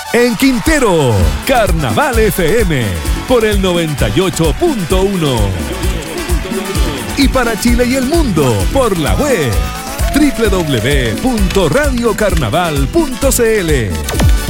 En Quintero, Carnaval FM, por el 98.1. Y para Chile y el mundo, por la web, www.radiocarnaval.cl.